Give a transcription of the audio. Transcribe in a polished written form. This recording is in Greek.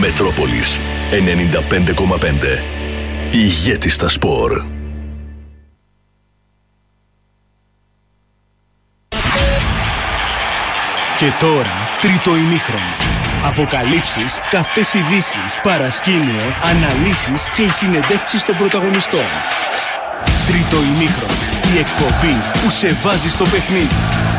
Μετρόπολης 95,5. Ηγέτης στα σπορ. Και τώρα, τρίτο ημίχρονο. Αποκαλύψεις, καυτές ειδήσεις, παρασκήνιο, αναλύσεις και οι συνεντεύξεις των πρωταγωνιστών. Τρίτο ημίχρονο. Η εκπομπή που σε βάζει στο παιχνίδι.